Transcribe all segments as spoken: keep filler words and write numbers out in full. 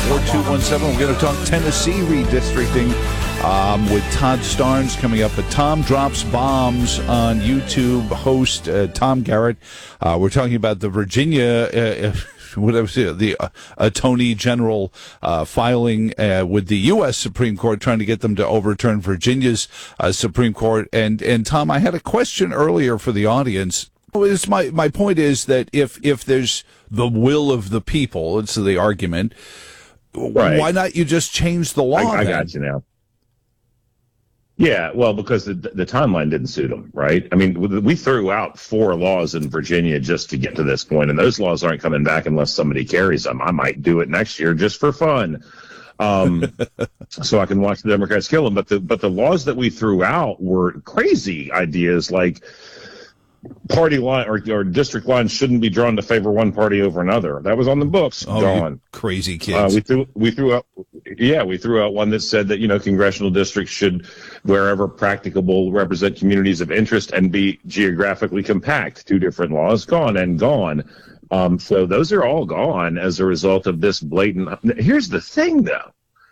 four two one seven. We're going to talk Tennessee redistricting um, with Todd Starnes coming up. But Tom Drops Bombs on YouTube, host uh, Tom Garrett. Uh, we're talking about the Virginia... Uh, What I was the uh, Attorney General uh, filing uh, with the U S Supreme Court, trying to get them to overturn Virginia's uh, Supreme Court. And and Tom, I had a question earlier for the audience. It's my my point is that if if there's the will of the people, it's the argument. Right. Why not you just change the law? I, I got you now. Yeah, well, because the the timeline didn't suit them, right? I mean, we threw out four laws in Virginia just to get to this point, and those laws aren't coming back unless somebody carries them. I might do it next year just for fun, um, so I can watch the Democrats kill them. But the but the laws that we threw out were crazy ideas, like party line or, or district lines shouldn't be drawn to favor one party over another. That was on the books. Oh, gone. Crazy kids. Uh, we threw we threw out yeah we threw out one that said that you know congressional districts should, wherever practicable, represent communities of interest and be geographically compact. Two different laws, gone and gone. Um, so those are all gone as a result of this blatant. Here's the thing, though.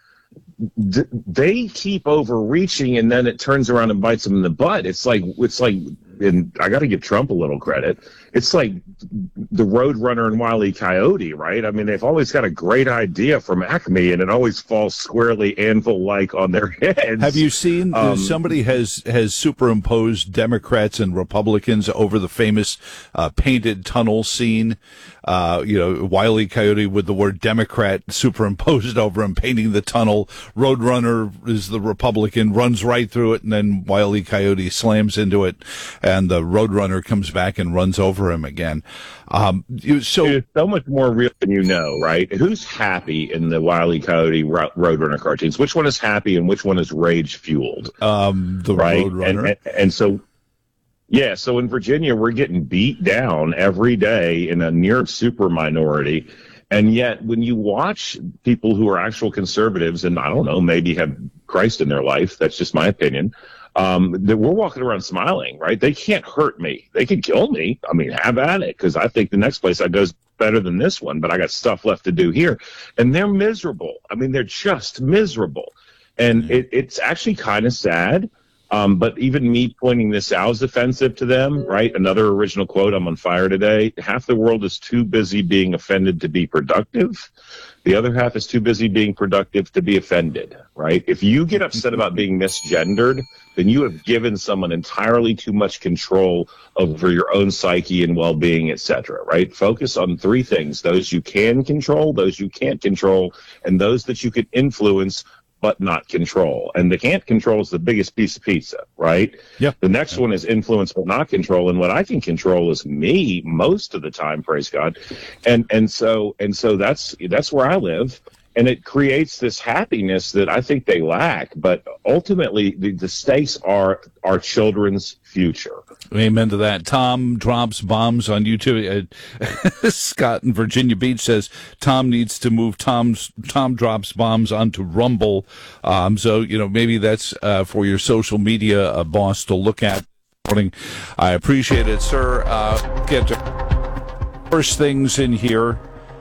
D- they keep overreaching, and then it turns around and bites them in the butt. It's like it's like, and I got to give Trump a little credit. It's like the Roadrunner and Wile E. Coyote, right? I mean, they've always got a great idea from Acme, and it always falls squarely anvil-like on their heads. Have you seen um, uh, somebody has has superimposed Democrats and Republicans over the famous uh, painted tunnel scene? Uh, you know, Wile E. Coyote with the word Democrat superimposed over him, painting the tunnel. Roadrunner is the Republican, runs right through it, and then Wile E. Coyote slams into it, and the Roadrunner comes back and runs over him again. Um, you, so it's so much more real than you know, right? Who's happy in the Wile E. Coyote Ro- Roadrunner cartoons? Which one is happy and which one is rage fueled? Um, the right? Roadrunner. And, and, and so, yeah, so in Virginia, we're getting beat down every day in a near super minority. And yet, when you watch people who are actual conservatives, and I don't know, maybe have Christ in their life, that's just my opinion, um, that we're walking around smiling, right? They can't hurt me. They can kill me. I mean, have at it, because I think the next place I go is better than this one, but I got stuff left to do here. And they're miserable. I mean, they're just miserable. And it, it's actually kind of sad. Um, but even me pointing this out is offensive to them, right? Another original quote, I'm on fire today. Half the world is too busy being offended to be productive. The other half is too busy being productive to be offended, right? If you get upset about being misgendered, then you have given someone entirely too much control over your own psyche and well-being, et cetera, right? Focus on three things: those you can control, those you can't control, and those that you can influence but not control. And the can't control is the biggest piece of pizza, right? Yep. The next one is influence but not control. And what I can control is me most of the time, praise God. And and so and so that's that's where I live. And it creates this happiness that I think they lack. But ultimately, the, the stakes are our children's future. Amen to that. Tom Drops Bombs on YouTube. Uh, Scott in Virginia Beach says Tom needs to move Tom's Tom Drops Bombs onto Rumble. Um, so, you know, maybe that's uh, for your social media uh, boss to look at. I appreciate it, sir. Uh, get first things in here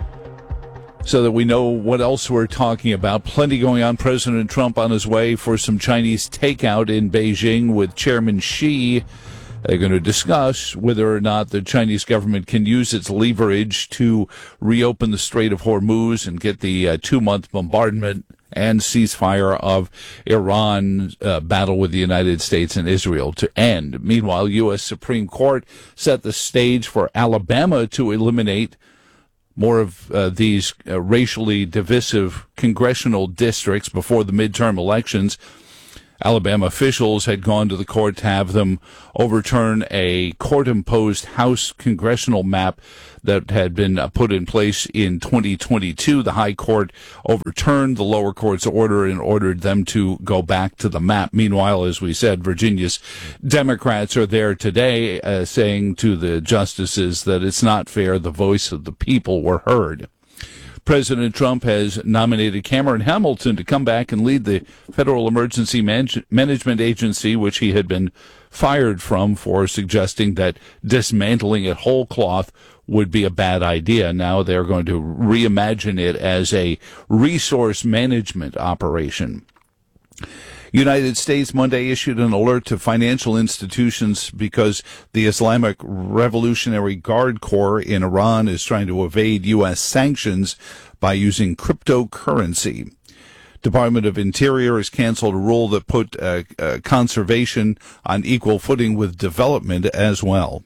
so that we know what else we're talking about. Plenty going on. President Trump on his way for some Chinese takeout in Beijing with Chairman Xi. They're going to discuss whether or not the Chinese government can use its leverage to reopen the Strait of Hormuz and get the uh, two-month bombardment and ceasefire of Iran's uh, battle with the United States and Israel to end. Meanwhile, U S Supreme Court set the stage for Alabama to eliminate more of uh, these uh, racially divisive congressional districts before the midterm elections. Alabama officials had gone to the court to have them overturn a court-imposed House congressional map that had been uh, put in place in twenty twenty-two. The high court overturned the lower court's order and ordered them to go back to the map. Meanwhile, as we said, Virginia's Democrats are there today uh, saying to the justices that it's not fair. The voice of the people were heard. President Trump has nominated Cameron Hamilton to come back and lead the Federal Emergency Manage- Management Agency, which he had been fired from for suggesting that dismantling it whole cloth would be a bad idea. Now they're going to reimagine it as a resource management operation. United States Monday issued an alert to financial institutions because the Islamic Revolutionary Guard Corps in Iran is trying to evade U S sanctions by using cryptocurrency. Department of Interior has canceled a rule that put uh, uh, conservation on equal footing with development as well.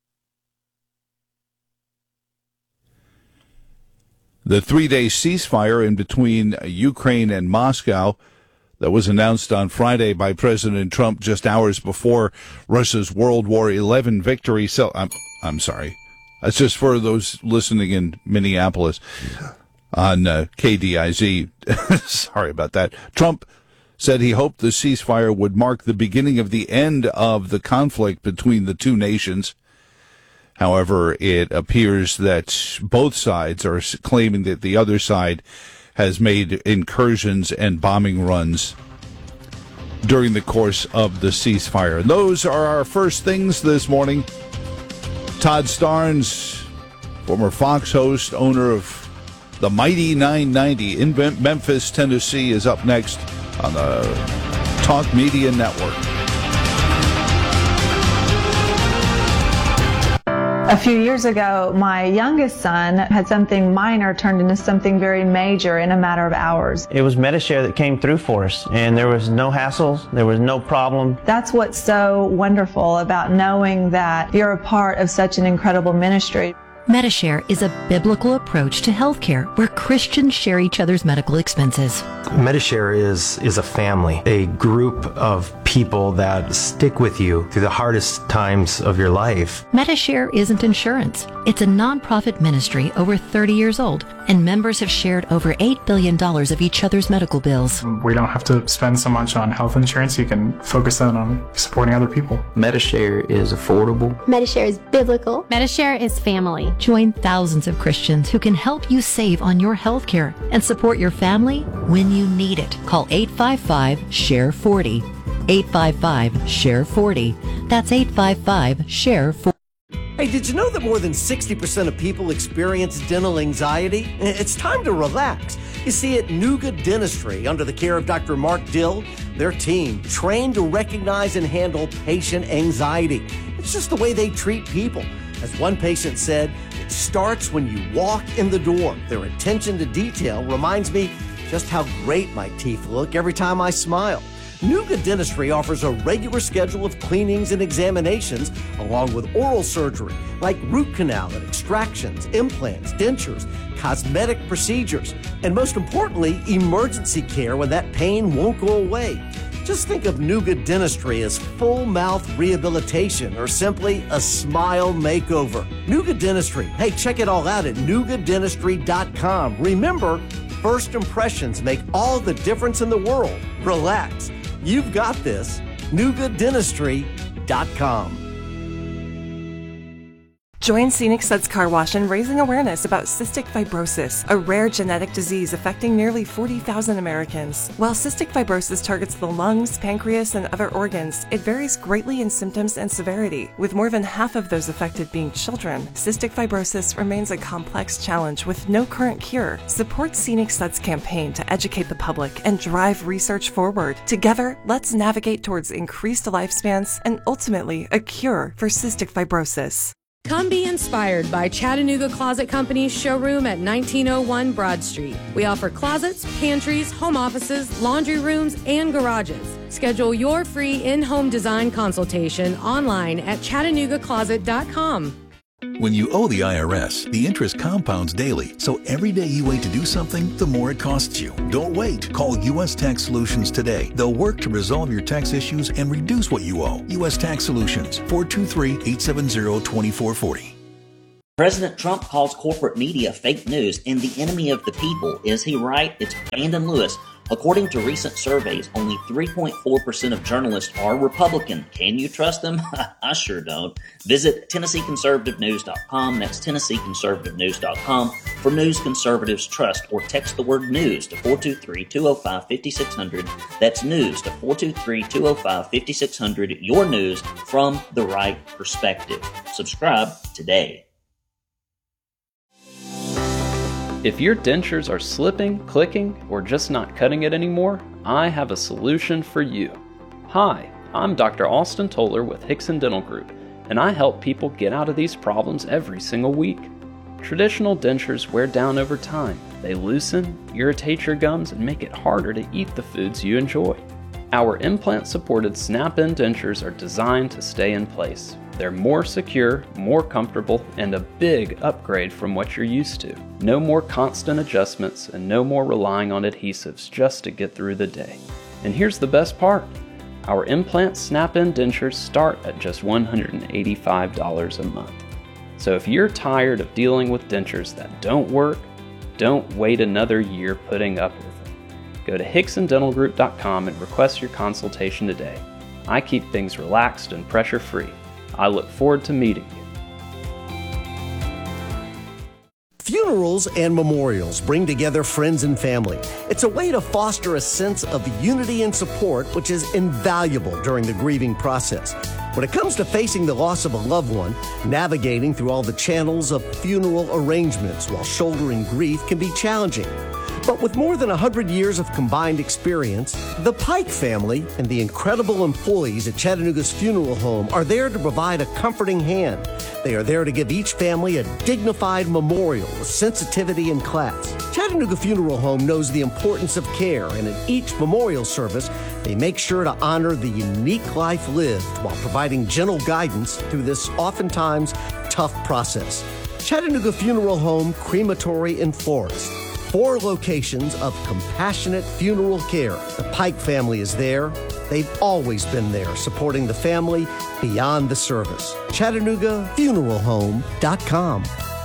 The three-day ceasefire in between Ukraine and Moscow that was announced on Friday by President Trump just hours before Russia's World War Eleven victory. So I'm, I'm sorry. That's just for those listening in Minneapolis on uh, K D I Z. Sorry about that. Trump said he hoped the ceasefire would mark the beginning of the end of the conflict between the two nations. However, it appears that both sides are claiming that the other side has made incursions and bombing runs during the course of the ceasefire. And those are our first things this morning. Todd Starnes, former Fox host, owner of the Mighty nine ninety in Memphis, Tennessee, is up next on the Talk Media Network. A few years ago, my youngest son had something minor turned into something very major in a matter of hours. It was Medi-Share that came through for us, and there was no hassles, there was no problem. That's what's so wonderful about knowing that you're a part of such an incredible ministry. Medi-Share is a biblical approach to healthcare where Christians share each other's medical expenses. Medi-Share is, is a family, a group of people that stick with you through the hardest times of your life. Medi-Share isn't insurance. It's a nonprofit ministry over thirty years old, and members have shared over eight billion dollars of each other's medical bills. We don't have to spend so much on health insurance. You can focus that on supporting other people. Medi-Share is affordable. Medi-Share is biblical. Medi-Share is family. Join thousands of Christians who can help you save on your health care and support your family when you need it. Call eight five five, S H A R E forty. eight five five, S H A R E forty. That's eight five five, S H A R E forty. Hey, did you know that more than sixty percent of people experience dental anxiety? It's time to relax. You see, at Nuga Dentistry, under the care of Doctor Mark Dill, their team trained to recognize and handle patient anxiety. It's just the way they treat people. As one patient said, it starts when you walk in the door. Their attention to detail reminds me just how great my teeth look every time I smile. Nuga Dentistry offers a regular schedule of cleanings and examinations, along with oral surgery, like root canal and extractions, implants, dentures, cosmetic procedures, and most importantly, emergency care when that pain won't go away. Just think of Nuga Dentistry as full mouth rehabilitation or simply a smile makeover. Nuga Dentistry. Hey, check it all out at nuga dentistry dot com. Remember, first impressions make all the difference in the world. Relax. You've got this. nuga dentistry dot com. Join Scenic Suds Car Wash in raising awareness about cystic fibrosis, a rare genetic disease affecting nearly forty thousand Americans. While cystic fibrosis targets the lungs, pancreas, and other organs, it varies greatly in symptoms and severity. With more than half of those affected being children, cystic fibrosis remains a complex challenge with no current cure. Support Scenic Suds' campaign to educate the public and drive research forward. Together, let's navigate towards increased lifespans and ultimately a cure for cystic fibrosis. Come be inspired by Chattanooga Closet Company's showroom at nineteen oh one Broad Street. We offer closets, pantries, home offices, laundry rooms, and garages. Schedule your free in-home design consultation online at chattanooga closet dot com. When you owe the I R S, the interest compounds daily, so every day you wait to do something, the more it costs you. Don't wait. Call U S Tax Solutions today. They'll work to resolve your tax issues and reduce what you owe. U S Tax Solutions, four two three, eight seven zero, two four four zero. President Trump calls corporate media fake news and the enemy of the people. Is he right? It's Brandon Lewis. According to recent surveys, only three point four percent of journalists are Republican. Can you trust them? I sure don't. Visit Tennessee Conservative News dot com. That's Tennessee Conservative News dot com for news conservatives trust, or text the word news to four two three, two oh five, five six zero zero. That's news to four two three, two oh five, five six zero zero. Your news from the right perspective. Subscribe today. If your dentures are slipping, clicking, or just not cutting it anymore, I have a solution for you. Hi, I'm Doctor Austin Toller with Hickson Dental Group, and I help people get out of these problems every single week. Traditional dentures wear down over time. They loosen, irritate your gums, and make it harder to eat the foods you enjoy. Our implant-supported snap-in dentures are designed to stay in place. They're more secure, more comfortable, and a big upgrade from what you're used to. No more constant adjustments and no more relying on adhesives just to get through the day. And here's the best part. Our implant snap-in dentures start at just one hundred eighty-five dollars a month. So if you're tired of dealing with dentures that don't work, don't wait another year putting up with them. Go to Hickson Dental Group dot com and request your consultation today. I keep things relaxed and pressure-free. I look forward to meeting you. Funerals and memorials bring together friends and family. It's a way to foster a sense of unity and support, which is invaluable during the grieving process. When it comes to facing the loss of a loved one, navigating through all the channels of funeral arrangements while shouldering grief can be challenging. But with more than one hundred years of combined experience, the Pike family and the incredible employees at Chattanooga's Funeral Home are there to provide a comforting hand. They are there to give each family a dignified memorial with sensitivity and class. Chattanooga Funeral Home knows the importance of care, and in each memorial service, they make sure to honor the unique life lived while providing gentle guidance through this oftentimes tough process. Chattanooga Funeral Home Crematory and Florist. Four locations of compassionate funeral care. The Pike family is there. They've always been there, supporting the family beyond the service. Chattanooga Funeral Home dot com.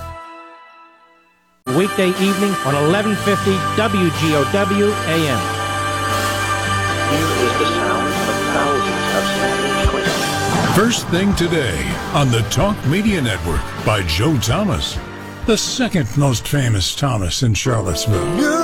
Weekday evening on eleven fifty W G O W A M. Here is the sound of thousands of Spanish Queen. First Thing Today on the Talk Media Network by Joe Thomas, the second most famous Thomas in Charlottesville.